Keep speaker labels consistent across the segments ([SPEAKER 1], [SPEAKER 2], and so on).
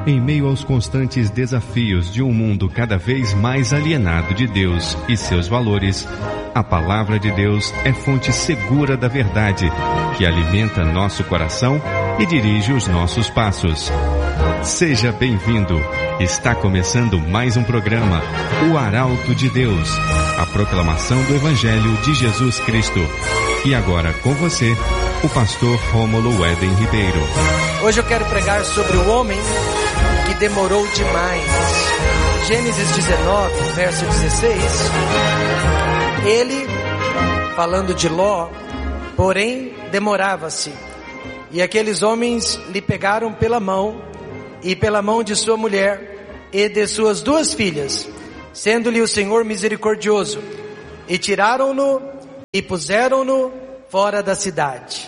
[SPEAKER 1] Em meio aos constantes desafios de um mundo cada vez mais alienado de Deus e seus valores, a Palavra de Deus é fonte segura da verdade, que alimenta nosso coração e dirige os nossos passos. Seja bem-vindo. Está começando mais um programa, O Arauto de Deus, a proclamação do Evangelho de Jesus Cristo. E agora com você, o pastor Rômulo Weden Ribeiro.
[SPEAKER 2] Hoje eu quero pregar sobre o homem que demorou demais. Gênesis 19, verso 16. Ele, falando de Ló, porém demorava-se. E aqueles homens lhe pegaram pela mão, e pela mão de sua mulher, e de suas 2 filhas, sendo-lhe o Senhor misericordioso, e tiraram-no, e puseram-no fora da cidade.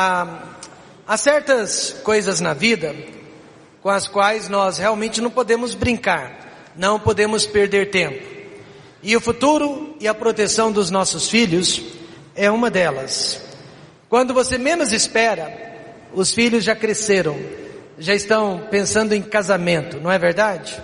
[SPEAKER 2] Há certas coisas na vida com as quais nós realmente não podemos brincar, não podemos perder tempo. E o futuro e a proteção dos nossos filhos é uma delas. Quando você menos espera, os filhos já cresceram, já estão pensando em casamento, não é verdade?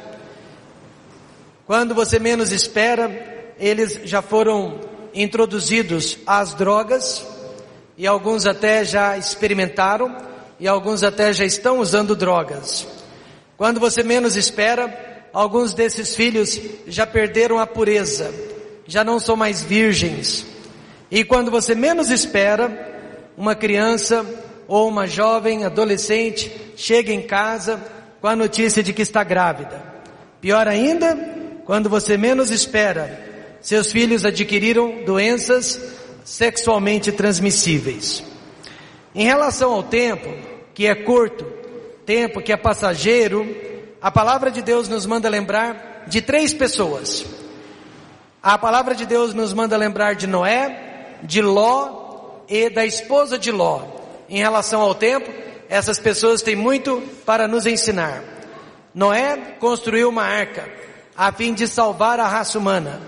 [SPEAKER 2] Quando você menos espera, eles já foram introduzidos às drogas, e alguns até já experimentaram, e alguns até já estão usando drogas. Quando você menos espera, alguns desses filhos já perderam a pureza, já não são mais virgens. E quando você menos espera, uma criança ou uma jovem adolescente chega em casa com a notícia de que está grávida. Pior ainda, quando você menos espera, seus filhos adquiriram doenças sexualmente transmissíveis. Em relação ao tempo, que é curto, tempo que é passageiro, a palavra de Deus nos manda lembrar de 3 pessoas. A palavra de Deus nos manda lembrar de Noé, de Ló e da esposa de Ló. Em relação ao tempo, essas pessoas têm muito para nos ensinar. Noé construiu uma arca a fim de salvar a raça humana.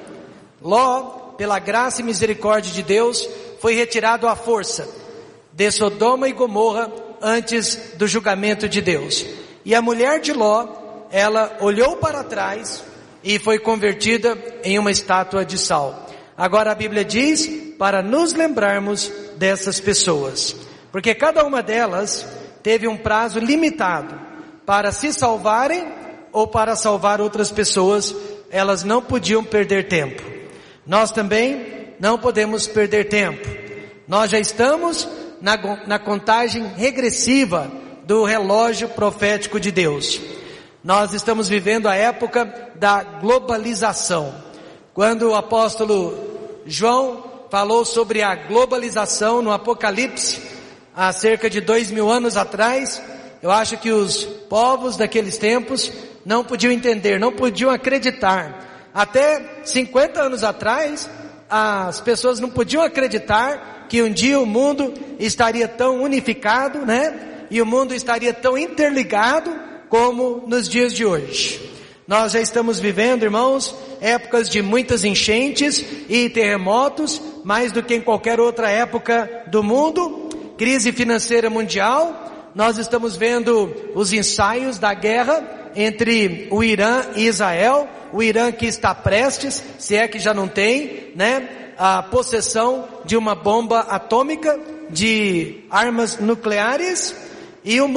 [SPEAKER 2] Ló, pela graça e misericórdia de Deus, foi retirado à força de Sodoma e Gomorra antes do julgamento de Deus. E a mulher de Ló, ela olhou para trás e foi convertida em uma estátua de sal. Agora a Bíblia diz para nos lembrarmos dessas pessoas, porque cada uma delas teve um prazo limitado para se salvarem ou para salvar outras pessoas. Elas não podiam perder tempo. Nós também não podemos perder tempo. Nós já estamos na contagem regressiva do relógio profético de Deus. Nós estamos vivendo a época da globalização. Quando o apóstolo João falou sobre a globalização no Apocalipse, há cerca de 2000 anos atrás, eu acho que os povos daqueles tempos não podiam entender, não podiam acreditar. Até 50 anos atrás, as pessoas não podiam acreditar que um dia o mundo estaria tão unificado, né? E o mundo estaria tão interligado como nos dias de hoje. Nós já estamos vivendo, irmãos, épocas de muitas enchentes e terremotos, mais do que em qualquer outra época do mundo. Crise financeira mundial. Nós estamos vendo os ensaios da guerra entre o Irã e Israel. O Irã que está prestes, se é que já não tem, né? A possessão de uma bomba atômica, de armas nucleares. E o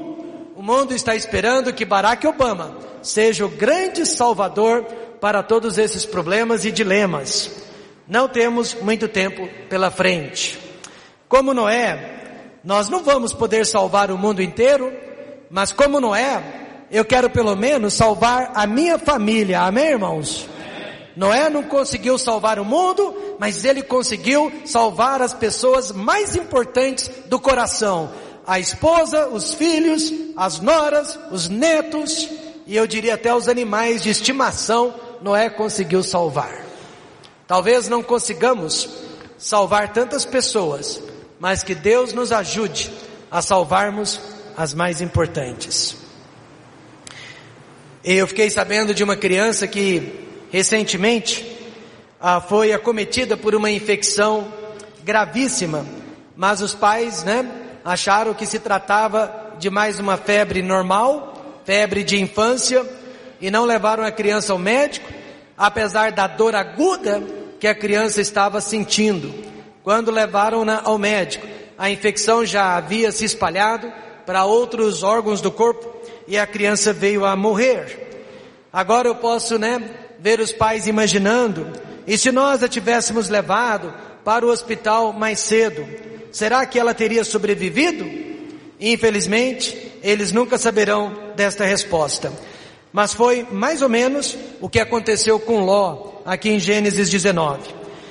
[SPEAKER 2] mundo está esperando que Barack Obama seja o grande salvador para todos esses problemas e dilemas. Não temos muito tempo pela frente. Como Noé, nós não vamos poder salvar o mundo inteiro, mas como Noé, eu quero pelo menos salvar a minha família. Amém, irmãos? Noé não conseguiu salvar o mundo, mas ele conseguiu salvar as pessoas mais importantes do coração. A esposa, os filhos, as noras, os netos, e eu diria até os animais de estimação, Noé conseguiu salvar. Talvez não consigamos salvar tantas pessoas, mas que Deus nos ajude a salvarmos as mais importantes. Eu fiquei sabendo de uma criança que recentemente foi acometida por uma infecção gravíssima, mas os pais, acharam que se tratava de mais uma febre normal febre de infância, e não levaram a criança ao médico, apesar da dor aguda que a criança estava sentindo. Quando levaram-na ao médico, a infecção já havia se espalhado para outros órgãos do corpo e a criança veio a morrer. Agora eu posso, ver os pais imaginando, e se nós a tivéssemos levado para o hospital mais cedo, será que ela teria sobrevivido? Infelizmente, eles nunca saberão desta resposta. Mas foi mais ou menos o que aconteceu com Ló, aqui em Gênesis 19.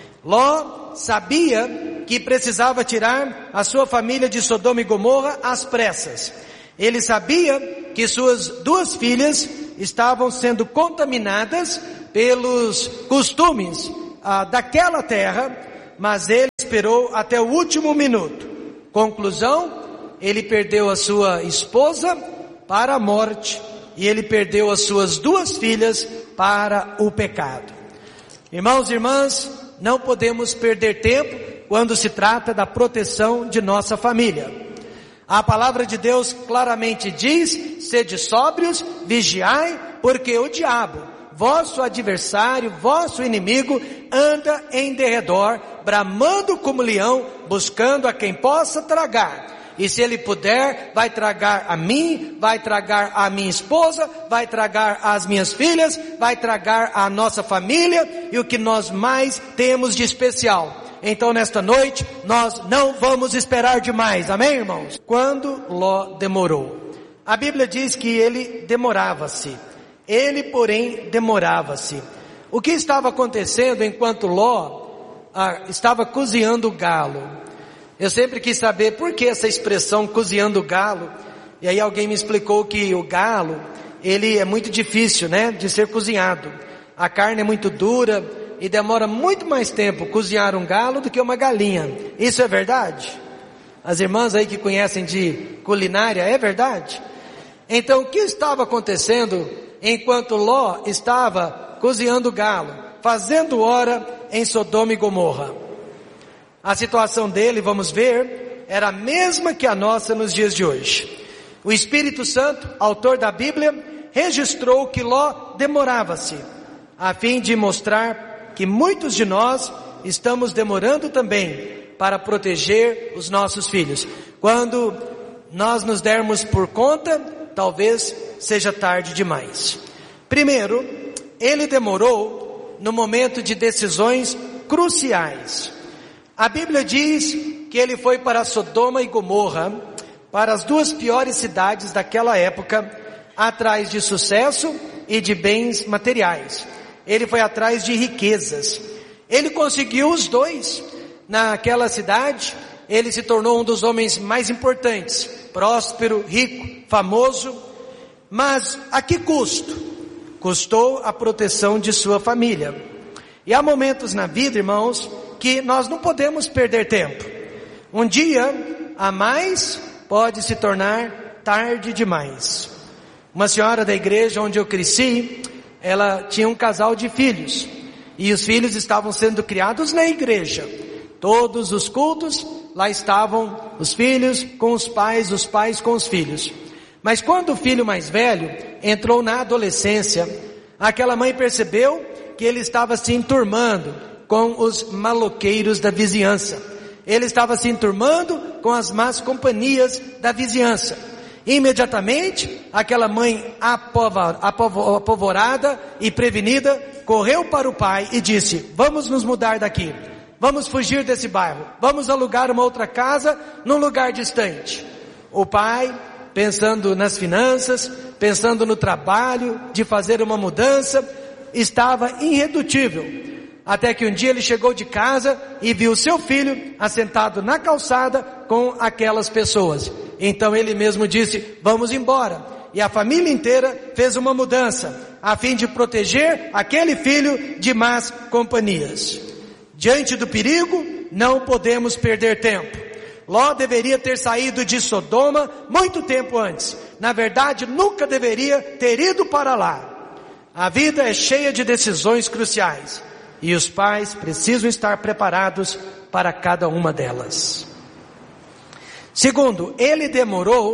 [SPEAKER 2] Ló sabia que precisava tirar a sua família de Sodoma e Gomorra às pressas. Ele sabia que suas 2 filhas estavam sendo contaminadas pelos costumes daquela terra, mas ele esperou até o último minuto. Conclusão, ele perdeu a sua esposa para a morte e ele perdeu as suas 2 filhas para o pecado. Irmãos e irmãs, não podemos perder tempo quando se trata da proteção de nossa família. A palavra de Deus claramente diz: sede sóbrios, vigiai, porque o diabo, vosso adversário, vosso inimigo, anda em derredor, bramando como leão, buscando a quem possa tragar. E se ele puder, vai tragar a mim, vai tragar a minha esposa, vai tragar as minhas filhas, vai tragar a nossa família e o que nós mais temos de especial. Então nesta noite, nós não vamos esperar demais, amém, irmãos? Quando Ló demorou, a Bíblia diz que ele demorava-se. Ele, porém, demorava-se. O que estava acontecendo enquanto Ló estava cozinhando o galo? Eu sempre quis saber por que essa expressão cozinhando o galo. E aí alguém me explicou que o galo, ele é muito difícil, de ser cozinhado. A carne é muito dura e demora muito mais tempo cozinhar um galo do que uma galinha. Isso é verdade? As irmãs aí que conhecem de culinária, é verdade? Então o que estava acontecendo enquanto Ló estava cozinhando o galo, fazendo hora em Sodoma e Gomorra? A situação dele, vamos ver, era a mesma que a nossa nos dias de hoje. O Espírito Santo, autor da Bíblia, registrou que Ló demorava-se, a fim de mostrar que muitos de nós estamos demorando também para proteger os nossos filhos. Quando nós nos dermos por conta, talvez seja tarde demais. Primeiro, ele demorou no momento de decisões cruciais. A Bíblia diz que ele foi para Sodoma e Gomorra, para as 2 piores cidades daquela época, atrás de sucesso e de bens materiais. Ele foi atrás de riquezas. Ele conseguiu os 2. Naquela cidade, ele se tornou um dos homens mais importantes, próspero, rico, famoso. Mas a que custo? Custou a proteção de sua família. E há momentos na vida, irmãos, que nós não podemos perder tempo. Um dia a mais pode se tornar tarde demais. Uma senhora da igreja onde eu cresci, ela tinha um casal de filhos, e os filhos estavam sendo criados na igreja. Todos os cultos, lá estavam os filhos com os pais com os filhos. Mas quando o filho mais velho entrou na adolescência, aquela mãe percebeu que ele estava se enturmando com os maloqueiros da vizinhança. Ele estava se enturmando com as más companhias da vizinhança. Imediatamente, aquela mãe apavorada e prevenida, correu para o pai e disse: vamos nos mudar daqui. Vamos fugir desse bairro. Vamos alugar uma outra casa num lugar distante. O pai, pensando nas finanças, pensando no trabalho de fazer uma mudança, estava irredutível. Até que um dia ele chegou de casa e viu seu filho assentado na calçada com aquelas pessoas. Então ele mesmo disse: vamos embora. E a família inteira fez uma mudança, a fim de proteger aquele filho de más companhias. Diante do perigo, não podemos perder tempo. Ló deveria ter saído de Sodoma muito tempo antes. Na verdade, nunca deveria ter ido para lá. A vida é cheia de decisões cruciais. E os pais precisam estar preparados para cada uma delas. Segundo, ele demorou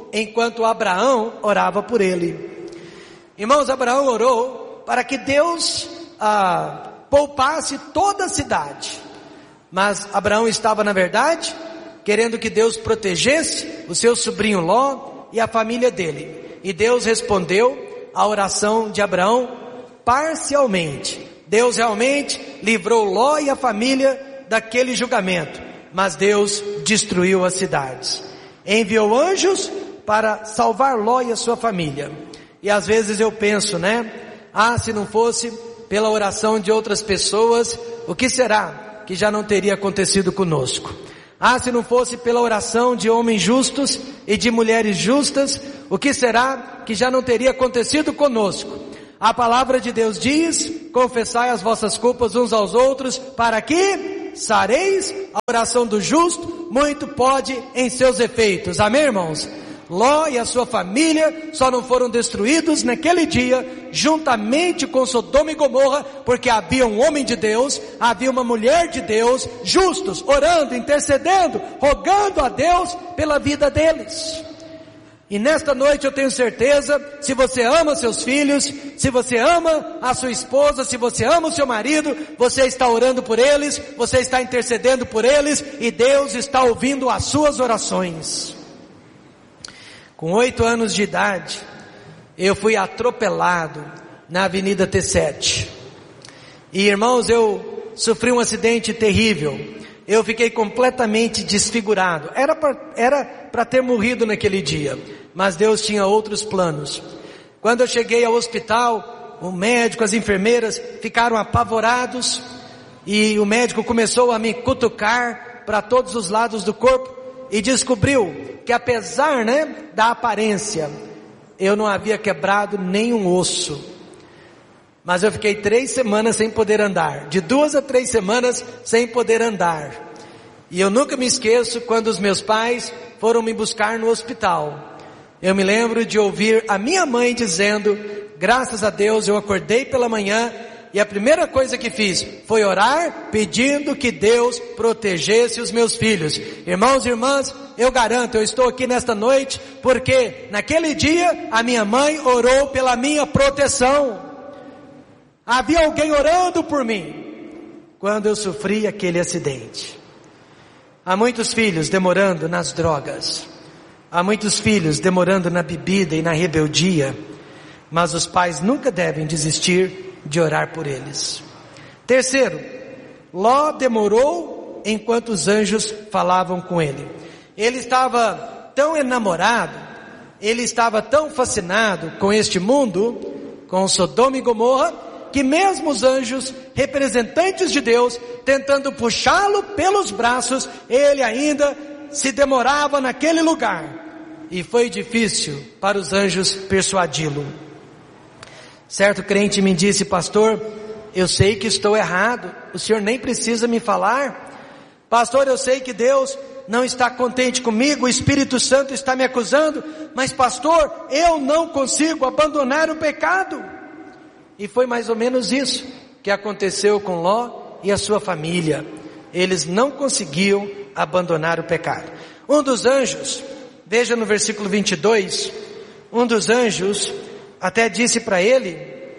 [SPEAKER 2] enquanto Abraão orava por ele. Irmãos, Abraão orou para que Deus poupasse toda a cidade. Mas Abraão estava, na verdade, querendo que Deus protegesse o seu sobrinho Ló e a família dele. E Deus respondeu a oração de Abraão parcialmente. Deus realmente livrou Ló e a família daquele julgamento, mas Deus destruiu as cidades. Enviou anjos para salvar Ló e a sua família. E às vezes eu penso, se não fosse pela oração de outras pessoas, o que será que já não teria acontecido conosco? Se não fosse pela oração de homens justos e de mulheres justas, o que será que já não teria acontecido conosco? A palavra de Deus diz: confessai as vossas culpas uns aos outros, para que sareis. A oração do justo muito pode em seus efeitos. Amém, irmãos? Ló e a sua família só não foram destruídos naquele dia, juntamente com Sodoma e Gomorra, porque havia um homem de Deus, havia uma mulher de Deus, justos, orando, intercedendo, rogando a Deus pela vida deles. E nesta noite eu tenho certeza, se você ama seus filhos, se você ama a sua esposa, se você ama o seu marido, você está orando por eles, você está intercedendo por eles, e Deus está ouvindo as suas orações. Com 8 anos de idade, eu fui atropelado na Avenida T7. E irmãos, eu sofri um acidente terrível. Eu fiquei completamente desfigurado. Era para ter morrido naquele dia, mas Deus tinha outros planos. Quando eu cheguei ao hospital, o médico, as enfermeiras ficaram apavorados, e o médico começou a me cutucar para todos os lados do corpo, e descobriu que apesar, da aparência, eu não havia quebrado nenhum osso. Mas eu fiquei 3 semanas sem poder andar, de 2 a 3 semanas sem poder andar. E eu nunca me esqueço quando os meus pais foram me buscar no hospital. Eu me lembro de ouvir a minha mãe dizendo: graças a Deus eu acordei pela manhã, e a primeira coisa que fiz foi orar, pedindo que Deus protegesse os meus filhos. Irmãos e irmãs, eu garanto, eu estou aqui nesta noite, porque naquele dia a minha mãe orou pela minha proteção. Havia alguém orando por mim, quando eu sofri aquele acidente. Há muitos filhos demorando nas drogas. Há muitos filhos demorando na bebida e na rebeldia. Mas os pais nunca devem desistir de orar por eles. Terceiro, Ló demorou enquanto os anjos falavam com ele. Ele estava tão enamorado, ele estava tão fascinado com este mundo, com Sodoma e Gomorra, que mesmo os anjos, representantes de Deus, tentando puxá-lo pelos braços, ele ainda se demorava naquele lugar. E foi difícil para os anjos persuadi-lo. Certo crente me disse: pastor, eu sei que estou errado, o senhor nem precisa me falar. Pastor, eu sei que Deus não está contente comigo, o Espírito Santo está me acusando, mas pastor, eu não consigo abandonar o pecado. E foi mais ou menos isso que aconteceu com Ló e a sua família. Eles não conseguiam abandonar o pecado. Um dos anjos, veja no versículo 22, um dos anjos até disse para ele: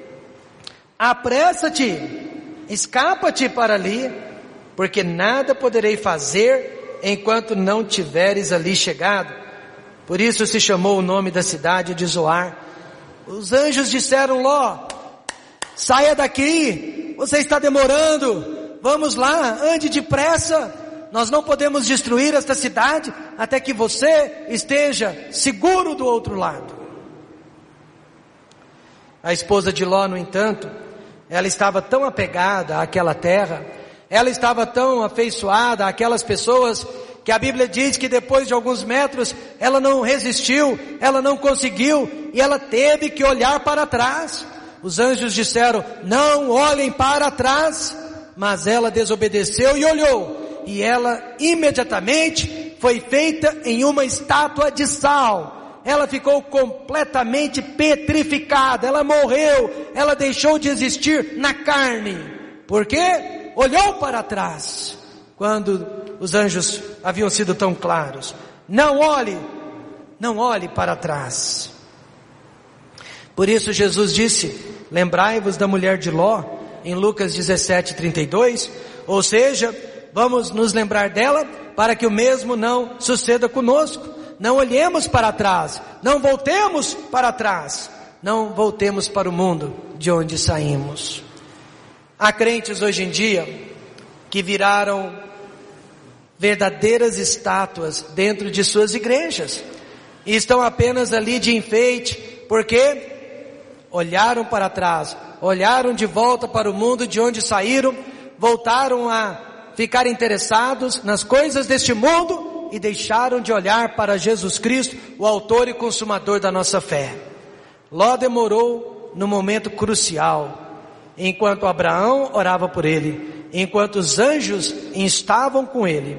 [SPEAKER 2] apressa-te, escapa-te para ali, porque nada poderei fazer enquanto não tiveres ali chegado. Por isso se chamou o nome da cidade de Zoar. Os anjos disseram: Ló, saia daqui, você está demorando, vamos lá, ande depressa, nós não podemos destruir esta cidade até que você esteja seguro do outro lado. A esposa de Ló, no entanto, ela estava tão apegada àquela terra, ela estava tão afeiçoada àquelas pessoas, que a Bíblia diz que depois de alguns metros, ela não resistiu, ela não conseguiu, e ela teve que olhar para trás. Os anjos disseram: não olhem para trás, mas ela desobedeceu e olhou, e ela imediatamente foi feita em uma estátua de sal. Ela ficou completamente petrificada, ela morreu, ela deixou de existir na carne. Por quê? Olhou para trás, quando os anjos haviam sido tão claros: não olhe, não olhe para trás. Por isso Jesus disse, lembrai-vos da mulher de Ló, em Lucas 17:32, ou seja, vamos nos lembrar dela, para que o mesmo não suceda conosco. Não olhemos para trás, não voltemos para trás, não voltemos para o mundo de onde saímos. Há crentes hoje em dia que viraram verdadeiras estátuas dentro de suas igrejas, e estão apenas ali de enfeite, porque olharam para trás, olharam de volta para o mundo de onde saíram, voltaram a ficar interessados nas coisas deste mundo e deixaram de olhar para Jesus Cristo, o autor e consumador da nossa fé. Ló demorou no momento crucial, enquanto Abraão orava por ele, enquanto os anjos estavam com ele,